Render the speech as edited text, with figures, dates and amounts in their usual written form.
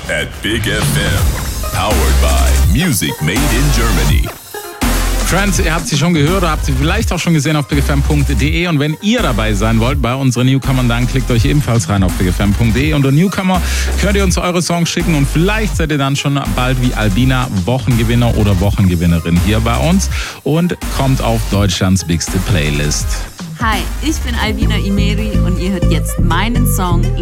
at Big FM. Powered by Music Made in Germany. Friends, ihr habt sie schon gehört oder habt sie vielleicht auch schon gesehen auf bigfm.de. Und wenn ihr dabei sein wollt bei unseren Newcomern, dann klickt euch ebenfalls rein auf bigfm.de. Unter Newcomer könnt ihr uns eure Songs schicken und vielleicht seid ihr dann schon bald wie Albina Wochengewinner oder Wochengewinnerin hier bei uns und kommt auf Deutschlands bigste Playlist. Hi, ich bin Albina Imeri und ihr hört jetzt meinen Song